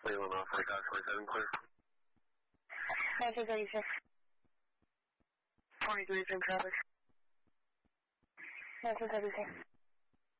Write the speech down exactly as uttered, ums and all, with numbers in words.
Leland off like that twenty-seven clear. nineteen thirty-six. twenty-three, same traffic. nineteen thirty-six.